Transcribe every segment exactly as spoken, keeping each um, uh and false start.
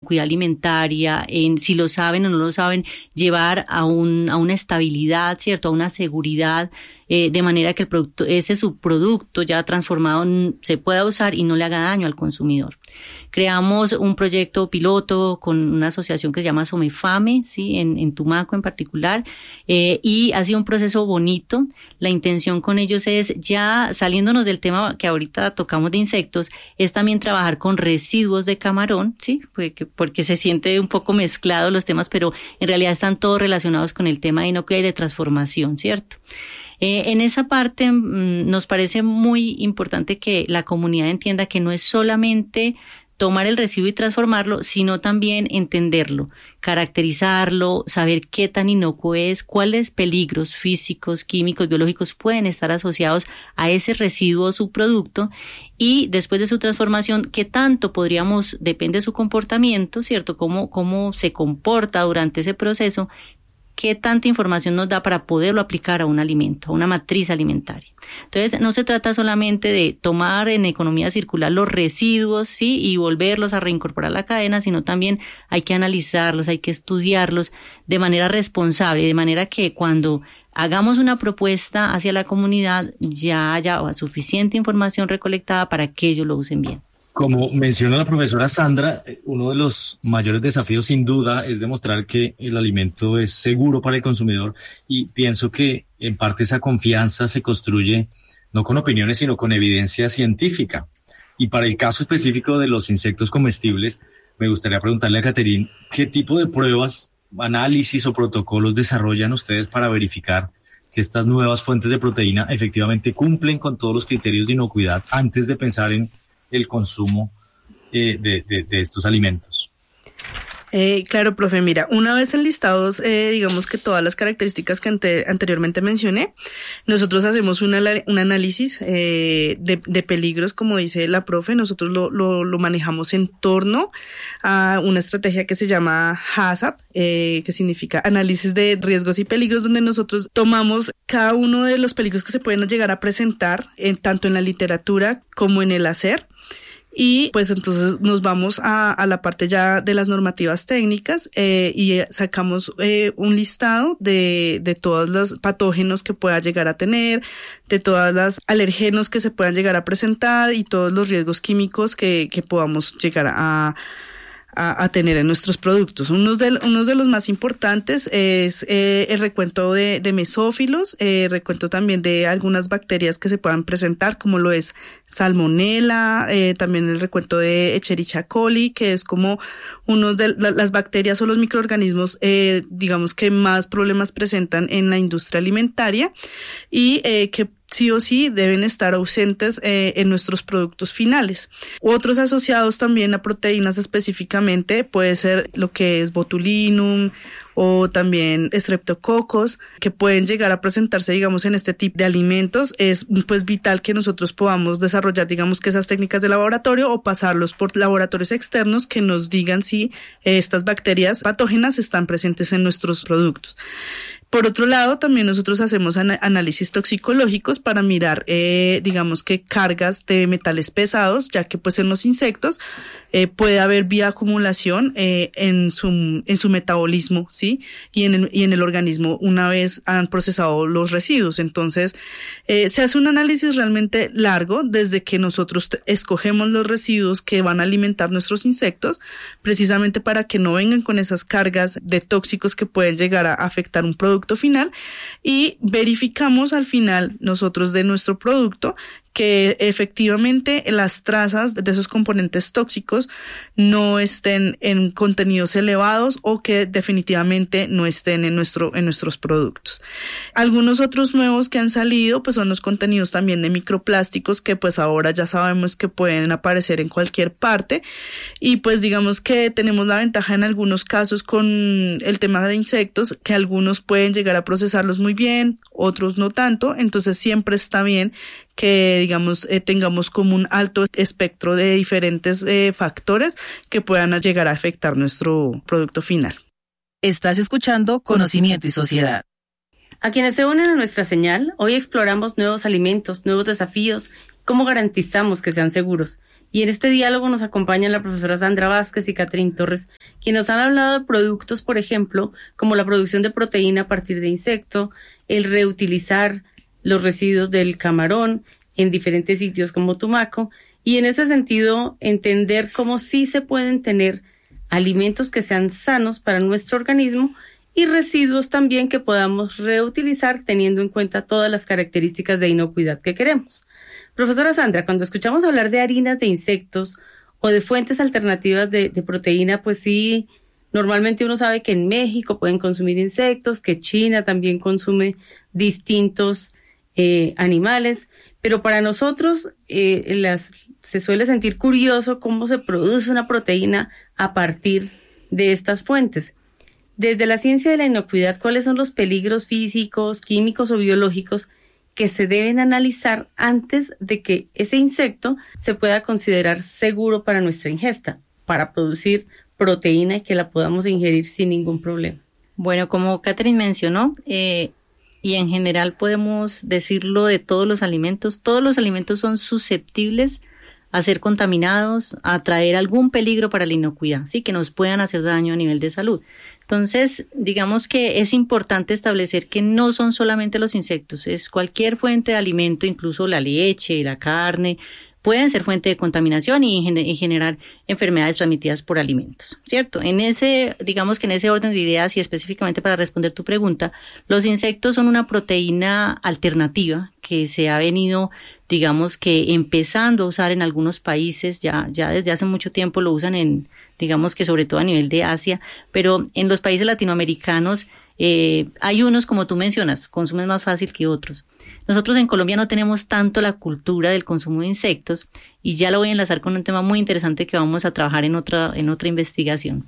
inocuidad alimentaria, en si lo saben o no lo saben, llevar a, un, a una estabilidad, ¿cierto? A una seguridad, eh, de manera que el producto, ese subproducto ya transformado se pueda usar y no le haga daño al consumidor. Creamos un proyecto piloto con una asociación que se llama Somefame, ¿sí? En, en Tumaco en particular, eh, y ha sido un proceso bonito. La intención con ellos es, ya saliéndonos del tema que ahorita tocamos de insectos, es también trabajar con residuos de camarón, ¿sí? Porque, porque se siente un poco mezclado los temas, pero en realidad están todos relacionados con el tema de inocuidad y de transformación, ¿cierto? Eh, en esa parte mmm, nos parece muy importante que la comunidad entienda que no es solamente tomar el residuo y transformarlo, sino también entenderlo, caracterizarlo, saber qué tan inocuo es, cuáles peligros físicos, químicos, biológicos pueden estar asociados a ese residuo o subproducto, y después de su transformación, qué tanto podríamos, depende de su comportamiento, ¿cierto? Cómo, cómo se comporta durante ese proceso, qué tanta información nos da para poderlo aplicar a un alimento, a una matriz alimentaria. Entonces, no se trata solamente de tomar en economía circular los residuos, sí, y volverlos a reincorporar a la cadena, sino también hay que analizarlos, hay que estudiarlos de manera responsable, de manera que cuando hagamos una propuesta hacia la comunidad ya haya suficiente información recolectada para que ellos lo usen bien. Como menciona la profesora Sandra, uno de los mayores desafíos sin duda es demostrar que el alimento es seguro para el consumidor, y pienso que en parte esa confianza se construye no con opiniones sino con evidencia científica. Y para el caso específico de los insectos comestibles, me gustaría preguntarle a Catherine, ¿qué tipo de pruebas, análisis o protocolos desarrollan ustedes para verificar que estas nuevas fuentes de proteína efectivamente cumplen con todos los criterios de inocuidad antes de pensar en el consumo eh, de, de, de estos alimentos? Eh, claro, profe, mira, una vez enlistados, eh, digamos que todas las características que ante, anteriormente mencioné, nosotros hacemos una, un análisis eh, de, de peligros, como dice la profe. Nosotros lo, lo, lo manejamos en torno a una estrategia que se llama HACCP, eh, que significa análisis de riesgos y peligros, donde nosotros tomamos cada uno de los peligros que se pueden llegar a presentar, en, tanto en la literatura como en el hacer. Y pues entonces nos vamos a, a la parte ya de las normativas técnicas eh, y sacamos eh, un listado de, de todos los patógenos que pueda llegar a tener, de todos los alergenos que se puedan llegar a presentar y todos los riesgos químicos que, que podamos llegar a A, a tener en nuestros productos. Uno de, uno de los más importantes es eh, el recuento de, de mesófilos, eh, recuento también de algunas bacterias que se puedan presentar, como lo es salmonela, eh, también el recuento de Escherichia coli, que es como uno de la, las bacterias o los microorganismos, eh, digamos que más problemas presentan en la industria alimentaria y eh, que sí o sí deben estar ausentes eh, en nuestros productos finales. Otros asociados también a proteínas específicamente puede ser lo que es botulinum o también streptococos, que pueden llegar a presentarse, digamos, en este tipo de alimentos. Es pues vital que nosotros podamos desarrollar, digamos, que esas técnicas de laboratorio o pasarlos por laboratorios externos que nos digan si eh, estas bacterias patógenas están presentes en nuestros productos. Por otro lado, también nosotros hacemos an- análisis toxicológicos para mirar, eh, digamos que cargas de metales pesados, ya que pues en los insectos eh, puede haber bioacumulación eh, en su en su metabolismo, ¿sí? Y en el, y en el organismo una vez han procesado los residuos. Entonces, eh, se hace un análisis realmente largo desde que nosotros t- escogemos los residuos que van a alimentar nuestros insectos, precisamente para que no vengan con esas cargas de tóxicos que pueden llegar a afectar un producto final, y verificamos al final nosotros de nuestro producto que efectivamente las trazas de esos componentes tóxicos no estén en contenidos elevados o que definitivamente no estén en nuestro en nuestros productos. Algunos otros nuevos que han salido pues son los contenidos también de microplásticos, que pues ahora ya sabemos que pueden aparecer en cualquier parte, y pues digamos que tenemos la ventaja en algunos casos con el tema de insectos, que algunos pueden llegar a procesarlos muy bien, otros no tanto. Entonces siempre está bien que digamos eh, tengamos como un alto espectro de diferentes eh, factores que puedan llegar a afectar nuestro producto final. Estás escuchando Conocimiento y Sociedad. A quienes se unen a nuestra señal, hoy exploramos nuevos alimentos, nuevos desafíos, cómo garantizamos que sean seguros. Y en este diálogo nos acompañan la profesora Sandra Vázquez y Catherine Torres, quienes nos han hablado de productos, por ejemplo, como la producción de proteína a partir de insecto, el reutilizar los residuos del camarón en diferentes sitios como Tumaco, y en ese sentido entender cómo sí se pueden tener alimentos que sean sanos para nuestro organismo y residuos también que podamos reutilizar teniendo en cuenta todas las características de inocuidad que queremos. Profesora Sandra, cuando escuchamos hablar de harinas de insectos o de fuentes alternativas de, de proteína, pues sí, normalmente uno sabe que en México pueden consumir insectos, que China también consume distintos eh, animales, pero para nosotros eh, las, se suele sentir curioso cómo se produce una proteína a partir de estas fuentes. Desde la ciencia de la inocuidad, ¿cuáles son los peligros físicos, químicos o biológicos que se deben analizar antes de que ese insecto se pueda considerar seguro para nuestra ingesta, para producir proteína y que la podamos ingerir sin ningún problema? Bueno, como Catherine mencionó, eh, y en general podemos decirlo de todos los alimentos, todos los alimentos son susceptibles a ser contaminados, a traer algún peligro para la inocuidad, sí, que nos puedan hacer daño a nivel de salud. Entonces, digamos que es importante establecer que no son solamente los insectos, es cualquier fuente de alimento, incluso la leche, la carne, pueden ser fuente de contaminación y, y generar enfermedades transmitidas por alimentos, ¿cierto? En ese, digamos que en ese orden de ideas y específicamente para responder tu pregunta, los insectos son una proteína alternativa que se ha venido, digamos que empezando a usar en algunos países, ya, ya desde hace mucho tiempo lo usan en, digamos que sobre todo a nivel de Asia, pero en los países latinoamericanos eh, hay unos, como tú mencionas, consumen más fácil que otros. Nosotros en Colombia no tenemos tanto la cultura del consumo de insectos y ya lo voy a enlazar con un tema muy interesante que vamos a trabajar en otra, en otra investigación.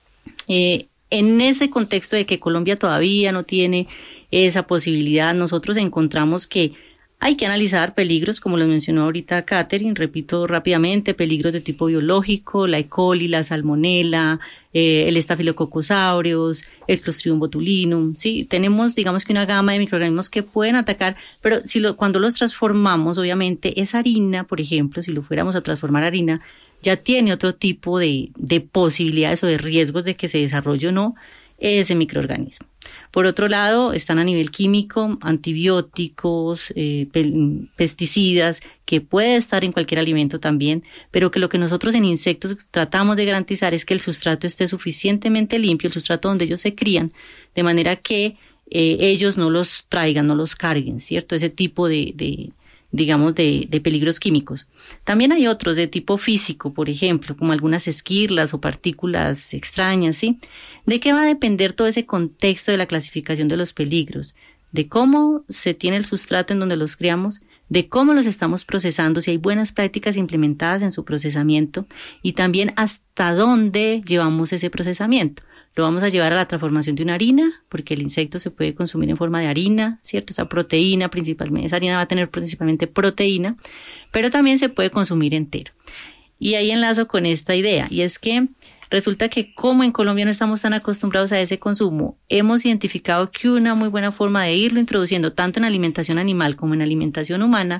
Eh, en ese contexto de que Colombia todavía no tiene esa posibilidad, nosotros encontramos que hay que analizar peligros, como lo mencionó ahorita Catherine, repito rápidamente, peligros de tipo biológico, la E. coli, la salmonela, eh, el estafilococcus aureus, el Clostridium botulinum, sí, tenemos digamos que una gama de microorganismos que pueden atacar, pero si lo, cuando los transformamos, obviamente esa harina, por ejemplo, si lo fuéramos a transformar a harina, ya tiene otro tipo de, de posibilidades o de riesgos de que se desarrolle o no ese microorganismo. Por otro lado, están a nivel químico, antibióticos, eh, pe- pesticidas, que puede estar en cualquier alimento también, pero que lo que nosotros en insectos tratamos de garantizar es que el sustrato esté suficientemente limpio, el sustrato donde ellos se crían, de manera que eh, ellos no los traigan, no los carguen, ¿cierto? Ese tipo de, de digamos, de, de peligros químicos. También hay otros de tipo físico, por ejemplo, como algunas esquirlas o partículas extrañas, ¿sí? ¿De qué va a depender todo ese contexto de la clasificación de los peligros? De cómo se tiene el sustrato en donde los criamos, de cómo los estamos procesando, si hay buenas prácticas implementadas en su procesamiento y también hasta dónde llevamos ese procesamiento. Lo vamos a llevar a la transformación de una harina, porque el insecto se puede consumir en forma de harina, ¿cierto? Esa proteína principalmente, esa harina va a tener principalmente proteína, pero también se puede consumir entero. Y ahí enlazo con esta idea, y es que resulta que como en Colombia no estamos tan acostumbrados a ese consumo, hemos identificado que una muy buena forma de irlo introduciendo tanto en alimentación animal como en alimentación humana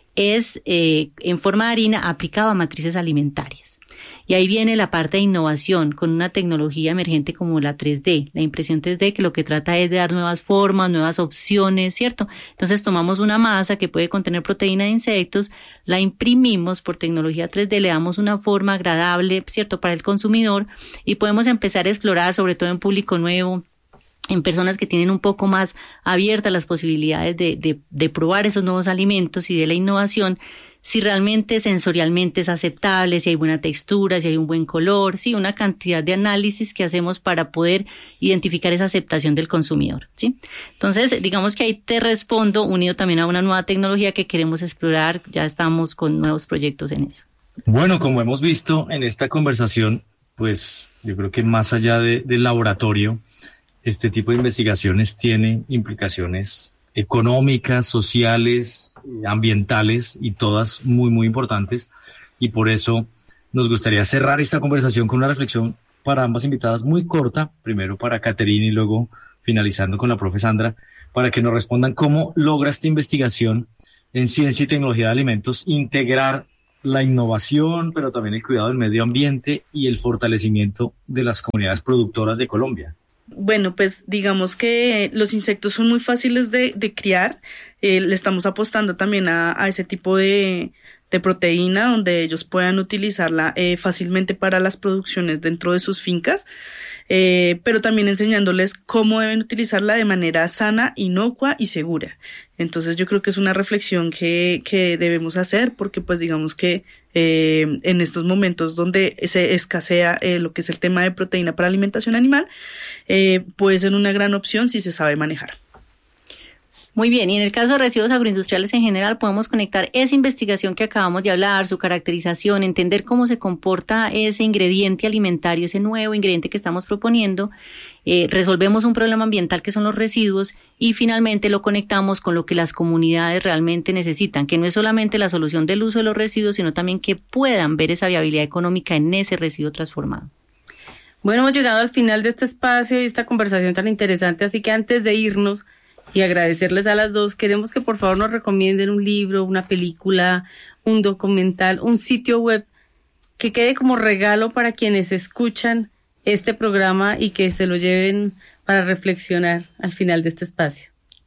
es eh, en forma de harina aplicado a matrices alimentarias. Y ahí viene la parte de innovación con una tecnología emergente como la tres D, la impresión tres D, que lo que trata es de dar nuevas formas, nuevas opciones, ¿cierto? Entonces tomamos una masa que puede contener proteína de insectos, la imprimimos por tecnología tres D, le damos una forma agradable, ¿cierto?, para el consumidor y podemos empezar a explorar, sobre todo en público nuevo, en personas que tienen un poco más abiertas las posibilidades de, de, de probar esos nuevos alimentos y de la innovación, si realmente sensorialmente es aceptable, si hay buena textura, si hay un buen color, sí, una cantidad de análisis que hacemos para poder identificar esa aceptación del consumidor, ¿sí? Entonces, digamos que ahí te respondo, unido también a una nueva tecnología que queremos explorar, ya estamos con nuevos proyectos en eso. Bueno, como hemos visto en esta conversación, pues yo creo que más allá de, del laboratorio, este tipo de investigaciones tiene implicaciones económicas, sociales, ambientales y todas muy, muy importantes. Y por eso nos gustaría cerrar esta conversación con una reflexión para ambas invitadas muy corta, primero para Catherine y luego finalizando con la profe Sandra, para que nos respondan cómo logra esta investigación en ciencia y tecnología de alimentos integrar la innovación, pero también el cuidado del medio ambiente y el fortalecimiento de las comunidades productoras de Colombia? Bueno, pues digamos que los insectos son muy fáciles de, de criar. Eh, le estamos apostando también a, a ese tipo de, de proteína donde ellos puedan utilizarla eh, fácilmente para las producciones dentro de sus fincas, eh, pero también enseñándoles cómo deben utilizarla de manera sana, inocua y segura. Entonces yo creo que es una reflexión que, que debemos hacer porque pues digamos que eh, en estos momentos donde se escasea eh, lo que es el tema de proteína para alimentación animal, eh, puede ser una gran opción si se sabe manejar. Muy bien, y en el caso de residuos agroindustriales en general podemos conectar esa investigación que acabamos de hablar, su caracterización, entender cómo se comporta ese ingrediente alimentario, ese nuevo ingrediente que estamos proponiendo, eh, resolvemos un problema ambiental que son los residuos y finalmente lo conectamos con lo que las comunidades realmente necesitan, que no es solamente la solución del uso de los residuos, sino también que puedan ver esa viabilidad económica en ese residuo transformado. Bueno, hemos llegado al final de este espacio y esta conversación tan interesante, así que antes de irnos y agradecerles a las dos, queremos que por favor nos recomienden un libro, una película, un documental, un sitio web que quede como regalo para quienes escuchan este programa y que se lo lleven para reflexionar al final de este espacio.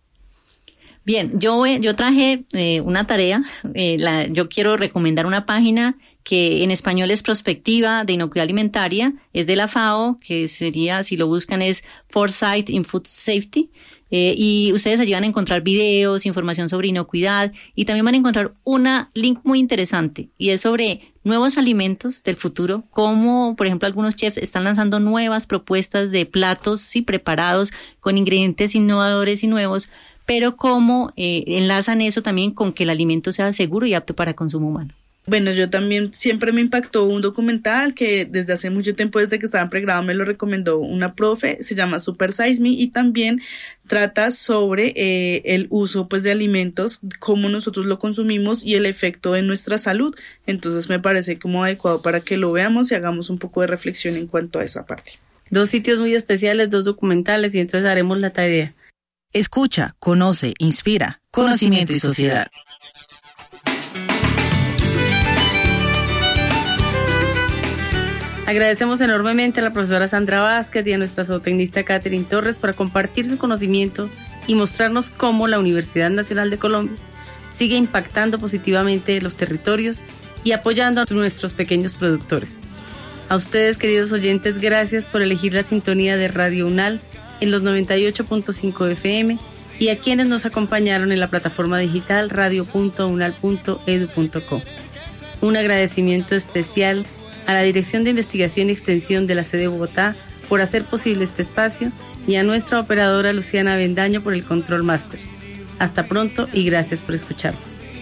Bien, yo, yo traje eh, una tarea, eh, la, yo quiero recomendar una página que en español es Prospectiva de Inocuidad Alimentaria, es de la FAO, que sería, si lo buscan, es Foresight in Food Safety. Eh, y ustedes allí van a encontrar videos, información sobre inocuidad y también van a encontrar una link muy interesante y es sobre nuevos alimentos del futuro, como por ejemplo algunos chefs están lanzando nuevas propuestas de platos sí preparados con ingredientes innovadores y nuevos, pero cómo eh, enlazan eso también con que el alimento sea seguro y apto para consumo humano. Bueno, yo también siempre me impactó un documental que desde hace mucho tiempo, desde que estaba en pregrado, me lo recomendó una profe, se llama Super Size Me y también trata sobre eh, el uso pues de alimentos, cómo nosotros lo consumimos y el efecto en nuestra salud. Entonces me parece como adecuado para que lo veamos y hagamos un poco de reflexión en cuanto a esa parte. Dos sitios muy especiales, dos documentales y entonces haremos la tarea. Escucha, conoce, inspira, conocimiento y sociedad. Agradecemos enormemente a la profesora Sandra Vázquez y a nuestra zootecnista Catherine Torres por compartir su conocimiento y mostrarnos cómo la Universidad Nacional de Colombia sigue impactando positivamente los territorios y apoyando a nuestros pequeños productores. A ustedes, queridos oyentes, gracias por elegir la sintonía de Radio UNAL en los noventa y ocho punto cinco F M y a quienes nos acompañaron en la plataforma digital radio punto unal punto edu punto co. Un agradecimiento especial a la Dirección de Investigación y Extensión de la sede de Bogotá por hacer posible este espacio y a nuestra operadora Luciana Bendaño por el Control Master. Hasta pronto y gracias por escucharnos.